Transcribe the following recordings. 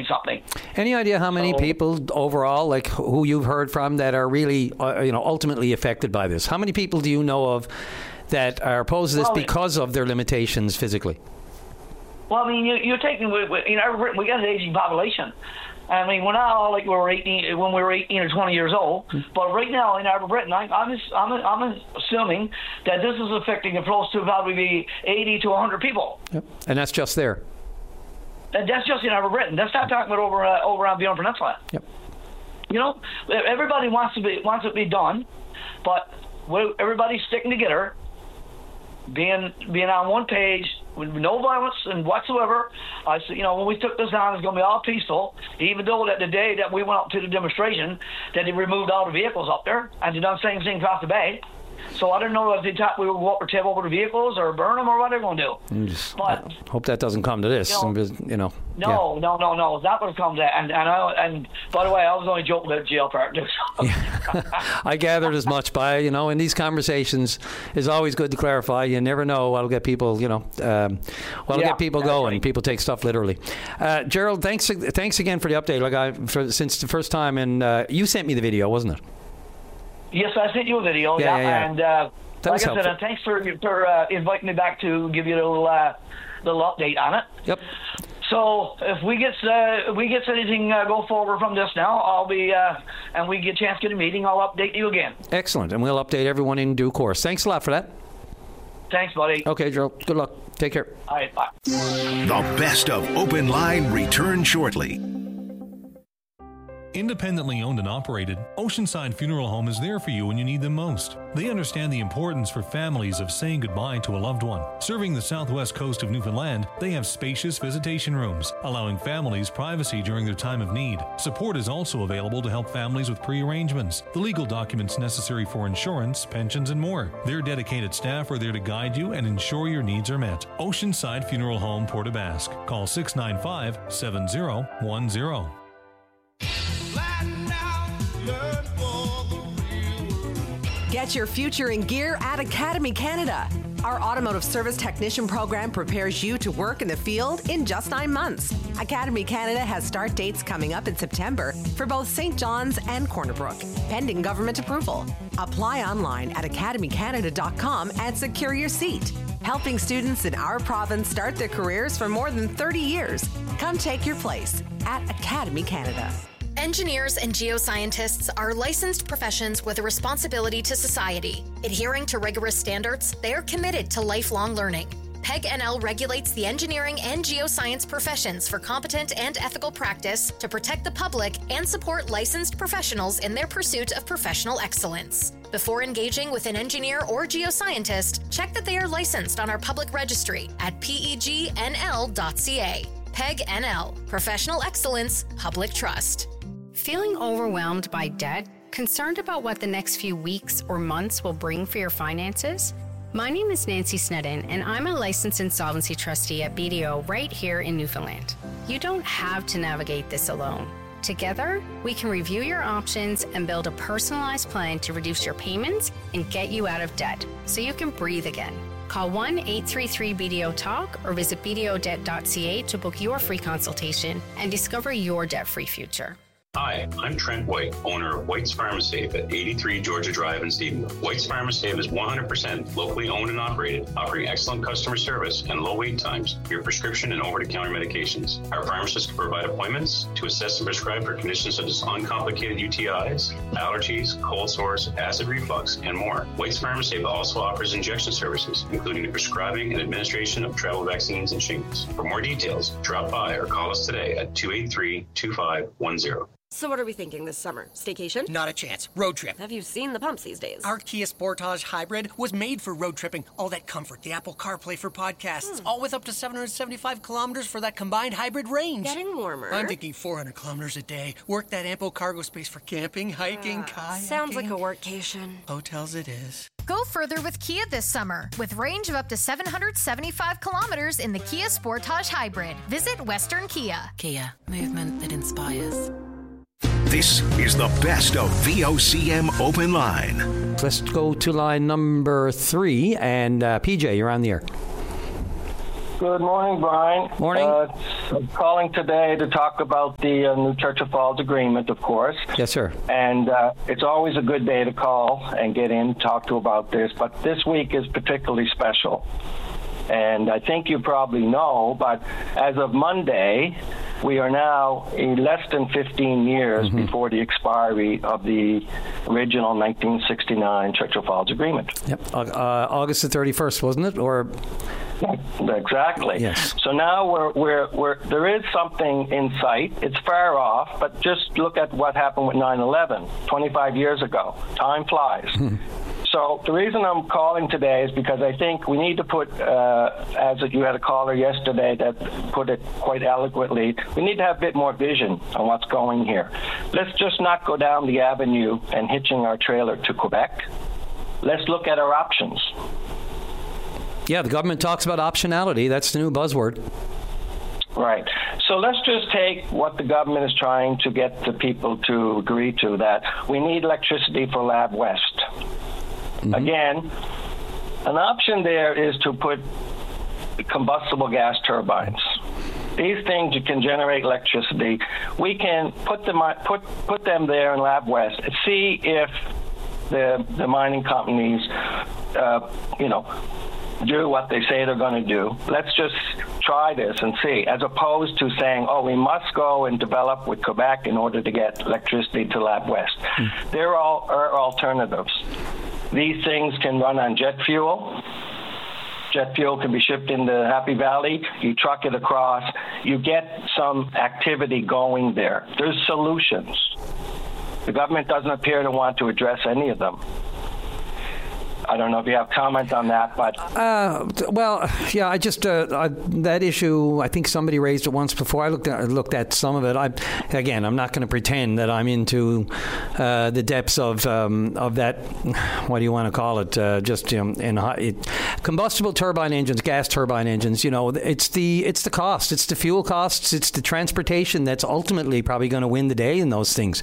something. Any idea how many people overall, like who you've heard from, that are really, ultimately affected by this? How many people do you know of that are opposed to this because of their limitations physically? Well, I mean, you're taking, we got an aging population. I mean, we're not all like we were 18 when we were 18 or 20 years old, but right now in Arbour-Britton, I'm assuming that this is affecting close to probably 80 to 100 people. Yep. And that's just there. And that's just in Arbour-Britton. That's not talking about over on Beyond Peninsula. Yep. Everybody wants it to be done, but everybody's sticking together, being on one page with no violence and whatsoever. I said, when we took this on, it's going to be all peaceful. Even though that the day that we went up to the demonstration, that they removed all the vehicles up there and they done the same thing across the bay. So I don't know if they thought we would go up or take over the vehicles or burn them or what they're going to do. But hope that doesn't come to this. No, it's not going to come to that. And by the way, I was only joking about jail part. I gathered as much by, in these conversations, it's always good to clarify. You never know what'll get people, get people going. Right. People take stuff literally. Gerald, thanks again for the update. Since the first time, and you sent me the video, wasn't it? Yes, I sent you a video. Yeah. And like I said, thanks for inviting me back to give you a little update on it. Yep. So if we get anything go forward from this now, I'll be and we get a chance to get a meeting, I'll update you again. Excellent, and we'll update everyone in due course. Thanks a lot for that. Thanks, buddy. Okay, Gerald. Good luck. Take care. All right, bye. The best of Open Line return shortly. Independently owned and operated, Oceanside Funeral Home is there for you when you need them most. They understand the importance for families of saying goodbye to a loved one. Serving the southwest coast of Newfoundland, they have spacious visitation rooms, allowing families privacy during their time of need. Support is also available to help families with pre-arrangements, the legal documents necessary for insurance, pensions, and more. Their dedicated staff are there to guide you and ensure your needs are met. Oceanside Funeral Home, Port aux Basques. Call 695-7010. Get your future in gear at Academy Canada. Our automotive service technician program prepares you to work in the field in just 9 months. Academy Canada has start dates coming up in September for both St. John's and Corner Brook, pending government approval. Apply online at academycanada.com and secure your seat. Helping students in our province start their careers for more than 30 years. Come take your place at Academy Canada. Engineers and geoscientists are licensed professions with a responsibility to society. Adhering to rigorous standards, they are committed to lifelong learning. PEG NL regulates the engineering and geoscience professions for competent and ethical practice to protect the public and support licensed professionals in their pursuit of professional excellence. Before engaging with an engineer or geoscientist, check that they are licensed on our public registry at pegnl.ca. PEG NL, Professional Excellence, Public Trust. Feeling overwhelmed by debt? Concerned about what the next few weeks or months will bring for your finances? My name is Nancy Snedden, and I'm a licensed insolvency trustee at BDO right here in Newfoundland. You don't have to navigate this alone. Together, we can review your options and build a personalized plan to reduce your payments and get you out of debt so you can breathe again. Call 1-833-BDO-TALK or visit bdodebt.ca to book your free consultation and discover your debt-free future. Hi, I'm Trent White, owner of White's Pharmasafe at 83 Georgia Drive in Stephenville. White's Pharmasafe is 100% locally owned and operated, offering excellent customer service and low wait times for your prescription and over-the-counter medications. Our pharmacists can provide appointments to assess and prescribe for conditions such as uncomplicated UTIs, allergies, cold sores, acid reflux, and more. White's Pharmasafe also offers injection services, including the prescribing and administration of travel vaccines and shingles. For more details, drop by or call us today at 283-2510. So what are we thinking this summer? Staycation? Not a chance. Road trip. Have you seen the pumps these days? Our Kia Sportage Hybrid was made for road tripping. All that comfort, the Apple CarPlay for podcasts, all with up to 775 kilometers for that combined hybrid range. Getting warmer. I'm thinking 400 kilometers a day. Work that ample cargo space for camping, hiking, kayaking. Sounds like a workcation. Hotels it is. Go further with Kia this summer with range of up to 775 kilometers in the Kia Sportage Hybrid. Visit Western Kia. Kia, movement that inspires. This is the best of VOCM Open Line. Let's go to line number 3, and PJ, you're on the air. Good morning, Brian. Morning. I'm calling today to talk about the New Churchill Falls Agreement, of course. Yes, sir. And it's always a good day to call and get in, talk to about this, but this week is particularly special. And I think you probably know, but as of Monday, we are now less than 15 years before the expiry of the original 1969 Churchill Falls Agreement. Yep, August the 31st, wasn't it? Or exactly. Yes. So now there is something in sight. It's far off, but just look at what happened with 9/11 25 years ago. Time flies. So the reason I'm calling today is because I think we need to put, as you had a caller yesterday that put it quite eloquently, we need to have a bit more vision on what's going here. Let's just not go down the avenue and hitching our trailer to Quebec. Let's look at our options. Yeah, the government talks about optionality. That's the new buzzword. Right. So let's just take what the government is trying to get the people to agree to, that we need electricity for Lab West. Again, an option there is to put combustible gas turbines. These things you can generate electricity. We can put them there in Lab West and see if the mining companies, do what they say they're going to do. Let's just try this and see, as opposed to saying, oh, we must go and develop with Quebec in order to get electricity to Lab West. There are alternatives. These things can run on jet fuel. Jet fuel can be shipped into Happy Valley. You truck it across. You get some activity going there. There's solutions. The government doesn't appear to want to address any of them. I don't know if you have comment on that, but I just that issue. I think somebody raised it once before. I looked at some of it. I'm not going to pretend that I'm into the depths of that. What do you want to call it? Combustible turbine engines, gas turbine engines. It's the cost. It's the fuel costs. It's the transportation that's ultimately probably going to win the day in those things.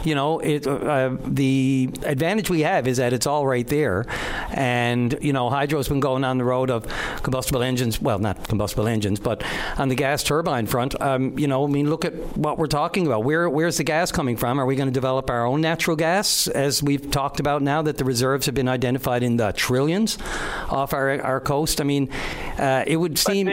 The advantage we have is that it's all right there. And, Hydro's been going on the road of combustible engines. Well, not combustible engines, but on the gas turbine front, look at what we're talking about. Where's the gas coming from? Are we going to develop our own natural gas, as we've talked about now that the reserves have been identified in the trillions off our coast? I mean, it would seem...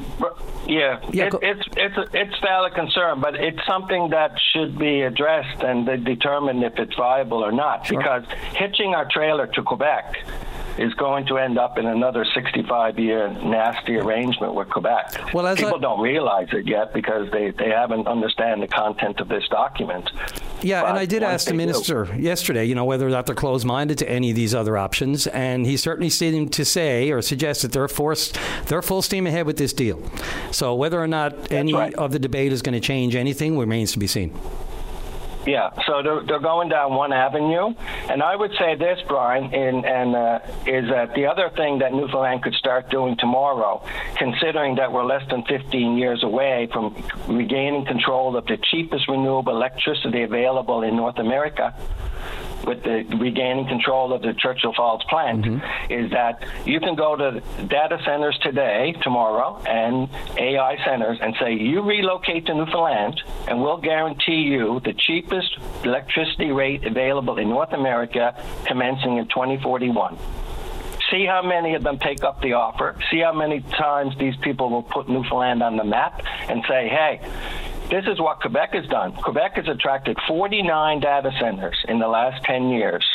It's valid concern, but it's something that should be addressed and determined if it's viable or not. Sure. Because hitching our trailer to Quebec is going to end up in another 65-year nasty arrangement with Quebec. Well, people don't realize it yet because they haven't understand the content of this document. Yeah, but and I did ask the minister yesterday, whether or not they're closed-minded to any of these other options, and he certainly seemed to say or suggest that they're full steam ahead with this deal. So whether or not any of the debate is going to change anything remains to be seen. Yeah, so they're going down one avenue, and I would say this, Brian, is that the other thing that Newfoundland could start doing tomorrow, considering that we're less than 15 years away from regaining control of the cheapest renewable electricity available in North America, with the regaining control of the Churchill Falls plant, is that you can go to data centers tomorrow, and AI centers and say, you relocate to Newfoundland, and we'll guarantee you the cheapest electricity rate available in North America commencing in 2041. See how many of them take up the offer. See how many times these people will put Newfoundland on the map and say, hey, this is what Quebec has done. Quebec has attracted 49 data centers in the last 10 years.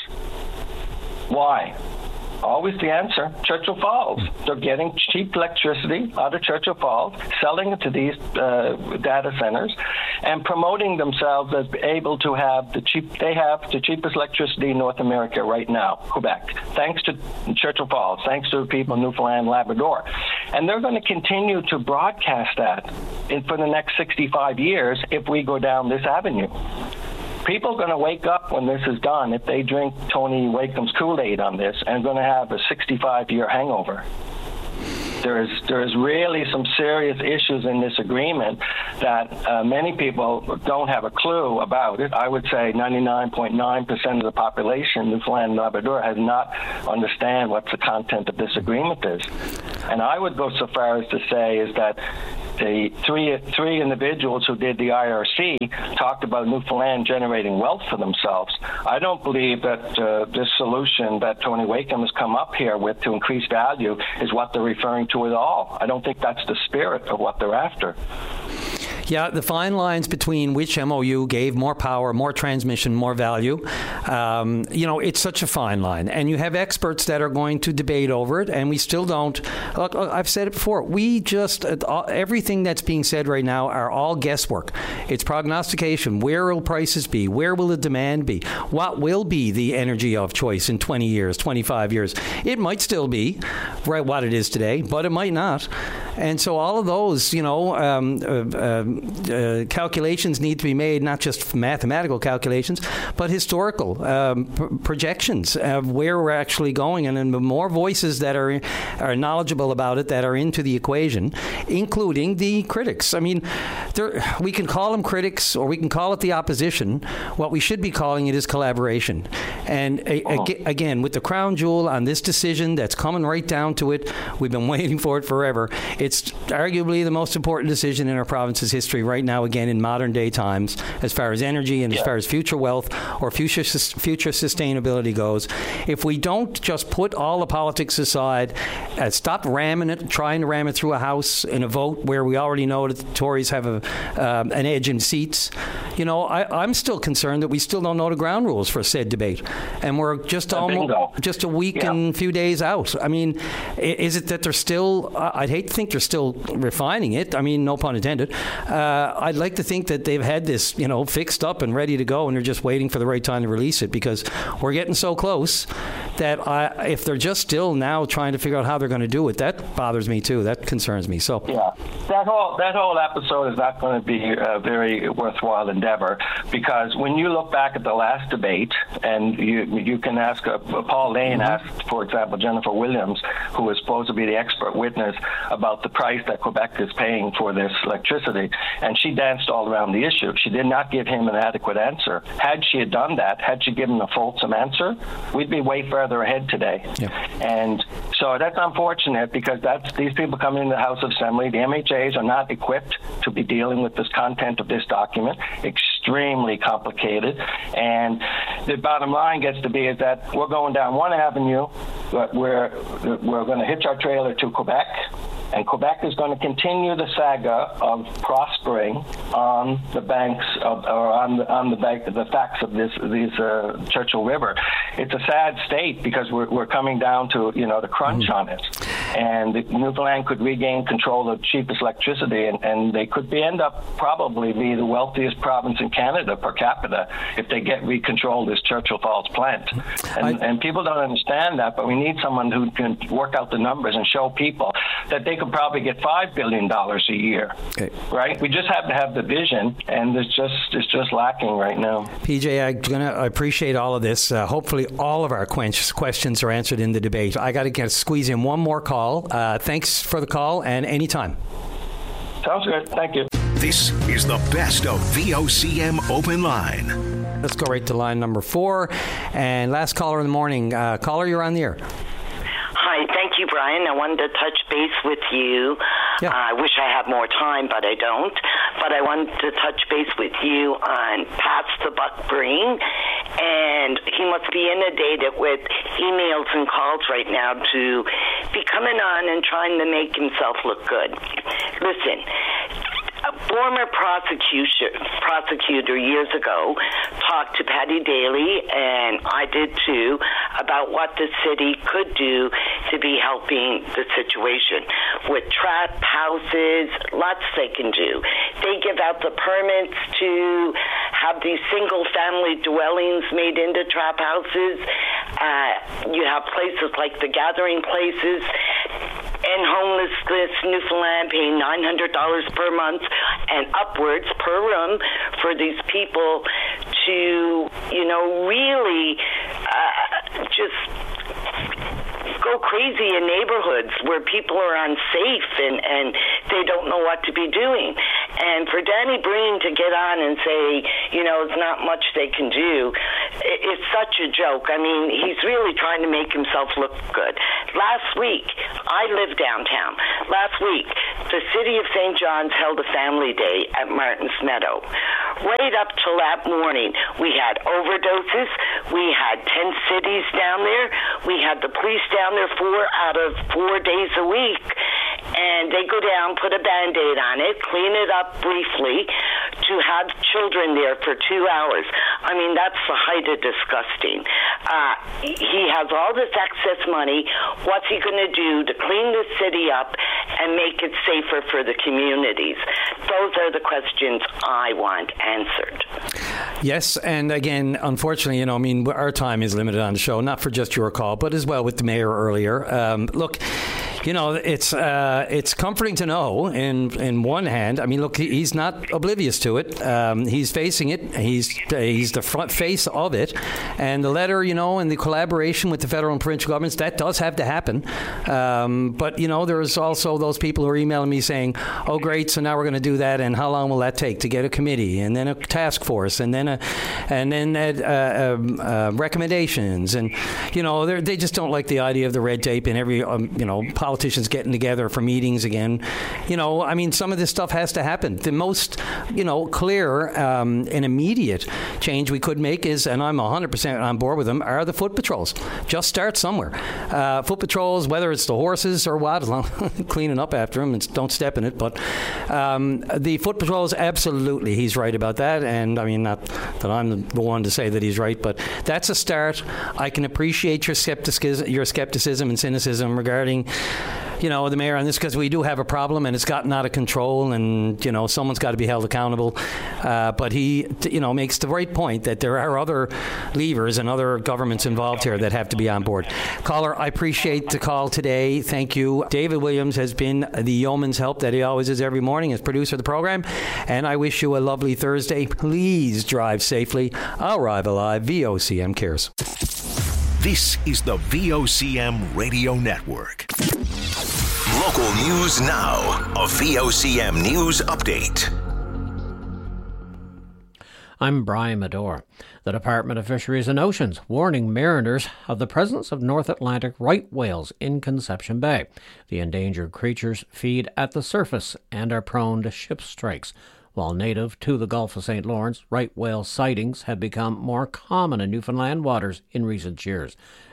Why? Always the answer, Churchill Falls. They're getting cheap electricity out of Churchill Falls, selling it to these data centers, and promoting themselves as able to have the cheapest electricity in North America right now, Quebec, thanks to Churchill Falls, thanks to the people in Newfoundland, Labrador. And they're going to continue to broadcast that for the next 65 years if we go down this avenue. People are going to wake up when this is done, if they drink Tony Wakeham's Kool-Aid on this, and going to have a 65-year hangover. There's really some serious issues in this agreement that many people don't have a clue about it. I would say 99.9% of the population, Newfoundland and Labrador, has not understand what the content of this agreement is. And I would go so far as to say is that the three individuals who did the IRC talked about Newfoundland generating wealth for themselves. I don't believe that this solution that Tony Wakeham has come up here with to increase value is what they're referring to at all. I don't think that's the spirit of what they're after. Yeah, the fine lines between which MOU gave more power, more transmission, more value, it's such a fine line. And you have experts that are going to debate over it, and we still don't. Look, I've said it before. We just, everything that's being said right now are all guesswork. It's prognostication. Where will prices be? Where will the demand be? What will be the energy of choice in 20 years, 25 years? It might still be right what it is today, but it might not. And so all of those, calculations need to be made, not just mathematical calculations, but historical projections of where we're actually going. And then the more voices that are knowledgeable about it that are into the equation, including the critics. I mean, we can call them critics or we can call it the opposition. What we should be calling it is collaboration. And again, with the crown jewel on this decision that's coming right down to it, we've been waiting for it forever. It's arguably the most important decision in our province's history right now, again, in modern day times, as far as energy and as far as future wealth or future sustainability goes. If we don't just put all the politics aside, stop ramming it, trying to ram it through a House in a vote where we already know that the Tories have an edge in seats, I'm still concerned that we still don't know the ground rules for said debate. And we're just just a week and a few days out. I mean, is it that they're still, I'd hate to think they're still refining it. I mean, no pun intended. I'd like to think that they've had this, fixed up and ready to go, and they're just waiting for the right time to release it, because we're getting so close that if they're just still now trying to figure out how they're going to do it, that bothers me too. That concerns me. So that whole episode is not going to be a very worthwhile endeavor, because when you look back at the last debate, and you can ask Paul Lane asked, for example, Jennifer Williams, who was supposed to be the expert witness about the price that Quebec is paying for this electricity, and she danced all around the issue. She did not give him an adequate answer. Had she had done that, had she given a fulsome answer, we'd be way further ahead today. Yeah. And so that's unfortunate, because these people come into the House of Assembly. The MHAs are not equipped to be dealing with this content of this document. Extremely complicated. And the bottom line gets to be is that we're going down one avenue, but we're going to hitch our trailer to Quebec. And Quebec is going to continue the saga of prospering on the banks of, or on the facts of this Churchill River. It's a sad state, because we're coming down to the crunch on it, and Newfoundland could regain control of cheapest electricity, and they could end up probably be the wealthiest province in Canada per capita if they get recontrolled this Churchill Falls plant. And people don't understand that, but we need someone who can work out the numbers and show people that they could probably get $5 billion a year. Okay. Right? We just have to have the vision, and it's just lacking right now. PJ, I appreciate all of this. Hopefully all of our questions are answered in the debate. I got to squeeze in one more call. Thanks for the call, and anytime. Sounds good. Thank you. This is the best of VOCM Open Line. Let's go right to line number 4. And last caller in the morning. Caller, you're on the air. Hi, thank you, Brian. I wanted to touch base with you. Yeah. I wish I had more time, but I don't. But I wanted to touch base with you on Pass the Buck Breen. And he must be inundated with emails and calls right now to be coming on and trying to make himself look good. Listen, a former prosecutor years ago talked to Patty Daly, and I did too, about what the city could do to be helping the situation. With trap houses, lots they can do. They give out the permits to have these single-family dwellings made into trap houses. You have places like the gathering places, and homelessness Newfoundland paying $900 per month and upwards per room for these people to, really just go crazy in neighborhoods where people are unsafe and they don't know what to be doing. And for Danny Breen to get on and say, it's not much they can do, it's such a joke. I mean, he's really trying to make himself look good. Last week, I live downtown. Last week, the city of St. John's held a family day at Martin's Meadow. Right up till that morning, we had overdoses. We had 10 cities down there. We had the police down there 4 out of 4 days a week. And they go down, put a Band-Aid on it, clean it up briefly, to have children there for 2 hours. I mean, that's the height of disgusting. He has all this excess money. What's he going to do to clean the city up and make it safer for the communities? Those are the questions I want answered. Yes, and again, unfortunately, our time is limited on the show, not for just your call, but as well with the mayor earlier. Look, it's comforting to know in one hand. I mean, look, he's not oblivious to it. He's facing it. He's the front face of it. And the letter, and the collaboration with the federal and provincial governments, that does have to happen. But, there's also those people who are emailing me saying, oh, great, so now we're going to do that. And how long will that take to get a committee and then a task force and then recommendations? And, they just don't like the idea of the red tape and every, politicians getting together for meetings again. Some of this stuff has to happen. The most, clear and immediate change we could make is, and I'm 100% on board with them, are the foot patrols. Just start somewhere. Foot patrols, whether it's the horses or what, as long cleaning up after them and don't step in it. But the foot patrols, absolutely, he's right about that. And not that I'm the one to say that he's right, but that's a start. I can appreciate your skepticism and cynicism regarding the mayor on this, because we do have a problem and it's gotten out of control, and someone's got to be held accountable. But he makes the right point that there are other levers and other governments involved here that have to be on board. Caller, I appreciate the call today. Thank you. David Williams has been the yeoman's help that he always is every morning as producer of the program, and I wish you a lovely Thursday. Please drive safely. I'll arrive alive. VOCM cares. This is the VOCM Radio Network. Local news now. A VOCM News Update. I'm Brian Medore. The Department of Fisheries and Oceans warning mariners of the presence of North Atlantic right whales in Conception Bay. The endangered creatures feed at the surface and are prone to ship strikes. While native to the Gulf of St. Lawrence, right whale sightings have become more common in Newfoundland waters in recent years.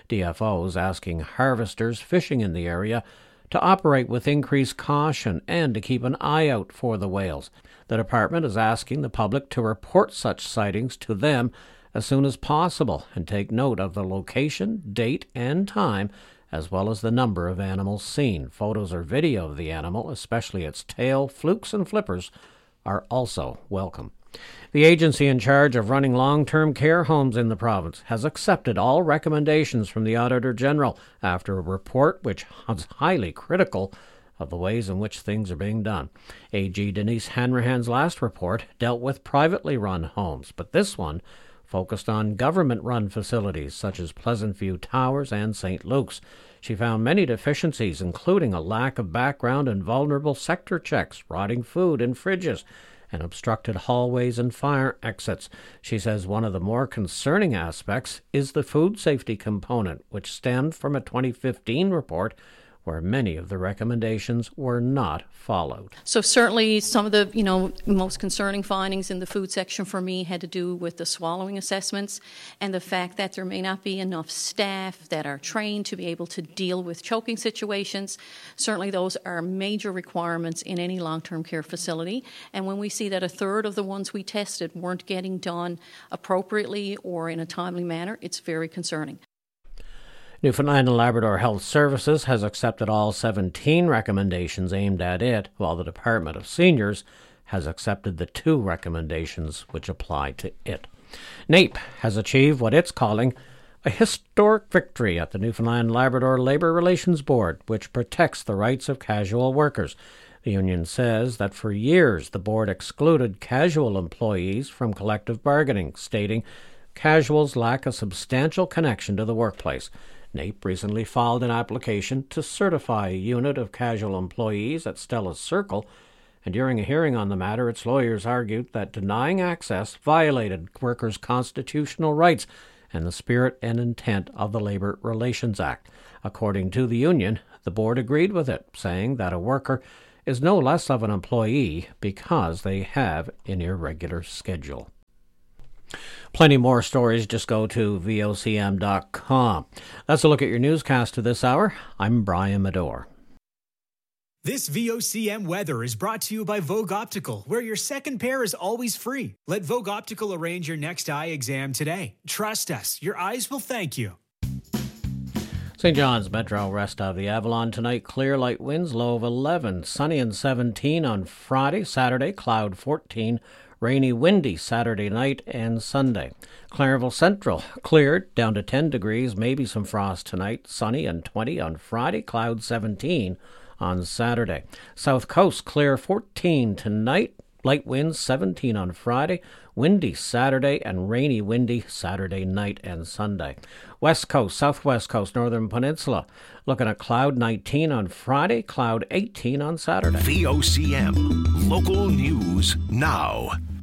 DFO is asking harvesters fishing in the area to operate with increased caution and to keep an eye out for the whales. The department is asking the public to report such sightings to them as soon as possible and take note of the location, date, and time, as well as the number of animals seen. Photos or video of the animal, especially its tail, flukes, and flippers, are also welcome. The agency in charge of running long-term care homes in the province has accepted all recommendations from the Auditor General after a report which was highly critical of the ways in which things are being done. AG Denise Hanrahan's last report dealt with privately run homes, but this one focused on government-run facilities such as Pleasant View Towers and St. Luke's. She found many deficiencies, including a lack of background and vulnerable sector checks, rotting food in fridges, and obstructed hallways and fire exits. She says one of the more concerning aspects is the food safety component, which stemmed from a 2015 report where many of the recommendations were not followed. So certainly some of the, most concerning findings in the food section for me had to do with the swallowing assessments and the fact that there may not be enough staff that are trained to be able to deal with choking situations. Certainly those are major requirements in any long-term care facility. And when we see that a third of the ones we tested weren't getting done appropriately or in a timely manner, it's very concerning. Newfoundland and Labrador Health Services has accepted all 17 recommendations aimed at it, while the Department of Seniors has accepted the 2 recommendations which apply to it. NAPE has achieved what it's calling a historic victory at the Newfoundland and Labrador Labour Relations Board, which protects the rights of casual workers. The union says that for years the board excluded casual employees from collective bargaining, stating casuals lack a substantial connection to the workplace. NAPE recently filed an application to certify a unit of casual employees at Stella's Circle And during a hearing on the matter, its lawyers argued that denying access violated workers' constitutional rights and the spirit and intent of the Labour Relations Act. According to the union, the board agreed with it, saying that a worker is no less of an employee because they have an irregular schedule. Plenty more stories. Just go to vocm.com. That's a look at your newscast of this hour. I'm Brian Medore. This VOCM weather is brought to you by Vogue Optical, where your second pair is always free. Let Vogue Optical arrange your next eye exam today. Trust us, your eyes will thank you. St. John's Metro, rest of the Avalon tonight. Clear, light winds, low of 11. Sunny and 17 on Friday. Saturday, cloud 14. Rainy, windy Saturday night and Sunday. Clarenville Central, cleared, down to 10 degrees. Maybe some frost tonight. Sunny and 20 on Friday. Cloud 17 on Saturday. South Coast, clear 14 tonight. Light winds 17 on Friday. Windy Saturday and rainy windy Saturday night and Sunday. West Coast, Southwest Coast, Northern Peninsula. Looking at cloud 19 on Friday, cloud 18 on Saturday. VOCM. Local news now.